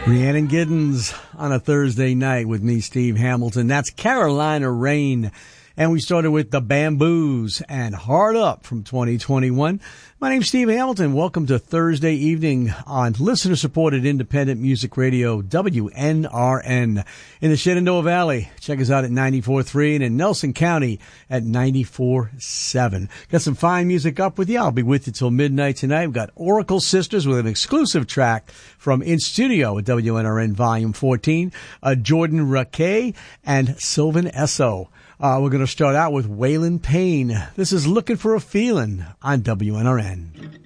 Rhiannon Giddens on a Thursday night with me, Steve Hamilton. That's Carolina Rain. And we started with the Bamboos and Hard Up from 2021. My name's Steve Hamilton. Welcome to Thursday evening on listener-supported independent music radio, WNRN. In the Shenandoah Valley, check us out at 94.3 and in Nelson County at 94.7. Got some fine music up with you. I'll be with you till midnight tonight. We've got Oracle Sisters with an exclusive track from In Studio at WNRN Volume 14, Jordan Raquet and Sylvan Esso. We're going to start out with Waylon Payne. This is Looking for a Feeling on WNRN.